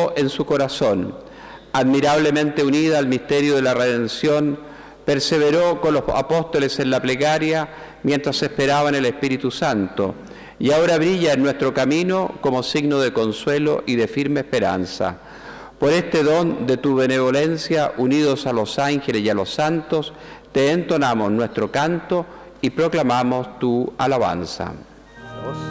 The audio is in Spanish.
cultivó en su corazón. Admirablemente unida al misterio de la redención, perseveró con los apóstoles en la plegaria mientras esperaban el Espíritu Santo, y ahora brilla en nuestro camino como signo de consuelo y de firme esperanza. Por este don de tu benevolencia, unidos a los ángeles y a los santos, te entonamos nuestro canto y proclamamos tu alabanza.